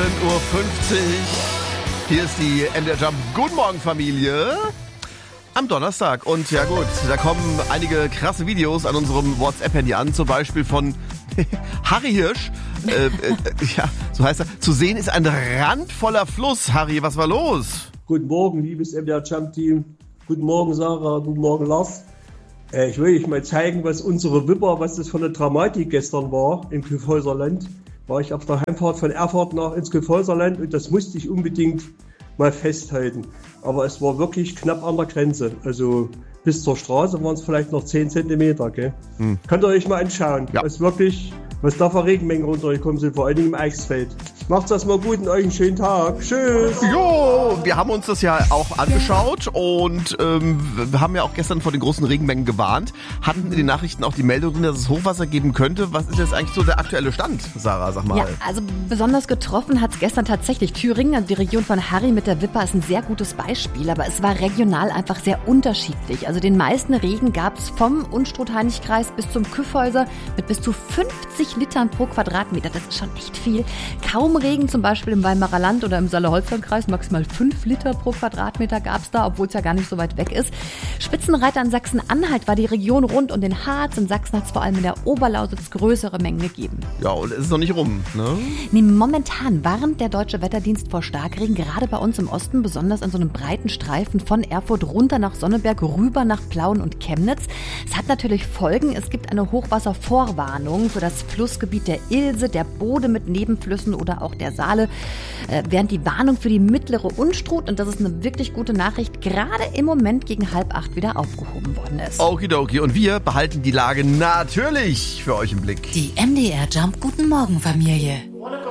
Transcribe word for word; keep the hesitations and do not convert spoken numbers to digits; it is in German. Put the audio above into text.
Uhr fünfzig. Hier ist die M D R Jump. Guten Morgen, Familie. Am Donnerstag. Und ja gut, da kommen einige krasse Videos an unserem WhatsApp-Handy an. Zum Beispiel von Harry Hirsch. Äh, äh, ja, so heißt er. Zu sehen ist ein randvoller Fluss. Harry, was war los? Guten Morgen, liebes M D R Jump-Team. Guten Morgen, Sarah. Guten Morgen, Lars. Äh, ich will euch mal zeigen, was unsere Wipper, was das für eine Dramatik gestern war im Kyffhäuserland. War ich auf der Heimfahrt von Erfurt nach ins Kyffhäuserland und das musste ich unbedingt mal festhalten. Aber es war wirklich knapp an der Grenze. Also bis zur Straße waren es vielleicht noch zehn Zentimeter. Gell? Hm. Könnt ihr euch mal anschauen, ja. was wirklich, was da für Regenmengen runtergekommen sind, vor allem im Eichsfeld. Macht's das mal gut und euch einen schönen Tag. Tschüss. Jo, wir haben uns das ja auch angeschaut und ähm, wir haben ja auch gestern vor den großen Regenmengen gewarnt. Hatten in den Nachrichten auch die Meldung, dass es Hochwasser geben könnte. Was ist jetzt eigentlich so der aktuelle Stand, Sarah, sag mal? Ja, also besonders getroffen hat es gestern tatsächlich Thüringen. Also die Region von Harry mit der Wipper ist ein sehr gutes Beispiel, aber es war regional einfach sehr unterschiedlich. Also den meisten Regen gab es vom Unstrut-Hainich-Kreis bis zum Kyffhäuser mit bis zu fünfzig Litern pro Quadratmeter. Das ist schon echt viel. Kaum Regen, zum Beispiel im Weimarer Land oder im Saale-Holzland-Kreis, maximal fünf Liter pro Quadratmeter gab es da, obwohl es ja gar nicht so weit weg ist. Spitzenreiter in Sachsen-Anhalt war die Region rund um den Harz. In Sachsen hat es vor allem in der Oberlausitz größere Mengen gegeben. Ja, und es ist noch nicht rum, ne? Nee, momentan warnt der Deutsche Wetterdienst vor Starkregen, gerade bei uns im Osten, besonders an so einem breiten Streifen von Erfurt runter nach Sonneberg, rüber nach Plauen und Chemnitz. Es hat natürlich Folgen. Es gibt eine Hochwasservorwarnung für das Flussgebiet der Ilse, der Bode mit Nebenflüssen oder auch der Saale, äh, während die Warnung für die mittlere Unstrut, und das ist eine wirklich gute Nachricht, gerade im Moment gegen halb acht wieder aufgehoben worden ist. Okidoki, und wir behalten die Lage natürlich für euch im Blick. Die M D R Jump Guten Morgen Familie.